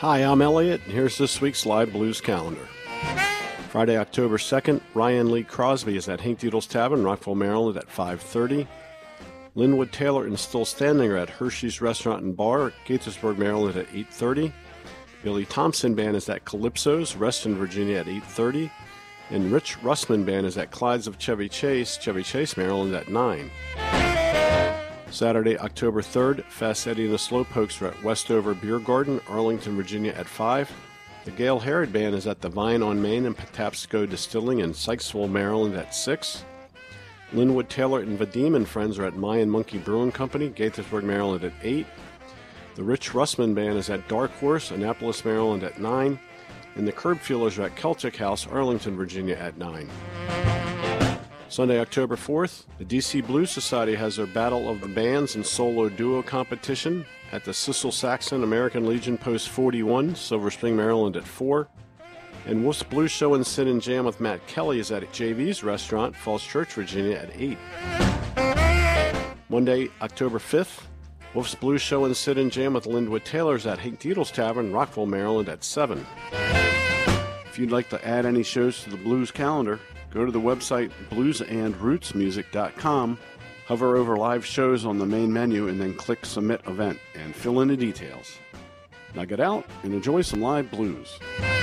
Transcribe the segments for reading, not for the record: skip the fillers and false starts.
Hi, I'm Elliot, and here's this week's live blues calendar. Friday, October 2nd, Ryan Lee Crosby is at Hinkdoodle's Tavern, Rockville, Maryland at 5:30. Linwood Taylor and Still Standing are at Hershey's Restaurant and Bar, Gaithersburg, Maryland at 8:30. Billy Thompson Band is at Calypso's, Reston, Virginia at 8:30. And Rich Russman Band is at Clyde's of Chevy Chase, Maryland at 9. Saturday, October 3rd, Fast Eddie and the Slowpokes are at Westover Beer Garden, Arlington, Virginia at 5. The Gail Harrod Band is at the Vine on Main and Patapsco Distilling in Sykesville, Maryland at 6. Linwood Taylor and Vadim and Friends are at Mayan Monkey Brewing Company, Gaithersburg, Maryland at 8. The Rich Russman Band is at Dark Horse, Annapolis, Maryland at 9. And the Curb Feelers are at Celtic House, Arlington, Virginia at 9. Sunday, October 4th, the DC Blues Society has their Battle of the Bands and Solo Duo competition at the Cecil Saxon American Legion Post 41, Silver Spring, Maryland at 4. And Wolf's Blues Show and Sit and Jam with Matt Kelly is at JV's Restaurant, Falls Church, Virginia at 8. Monday, October 5th, Wolf's Blues Show and Sit and Jam with Linwood Taylor's at Hinkdoodle's Tavern, Rockville, Maryland at 7. If you'd like to add any shows to the blues calendar, go to the website bluesandrootsmusic.com, hover over live shows on the main menu, and then click Submit Event and fill in the details. Now get out and enjoy some live blues.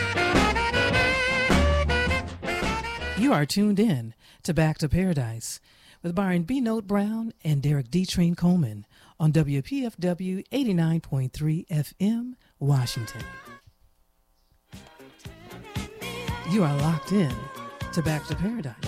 You are tuned in to Back to Paradise with Byron B. Note Brown and Derek D. Train Coleman on WPFW 89.3 FM, Washington. You are locked in to Back to Paradise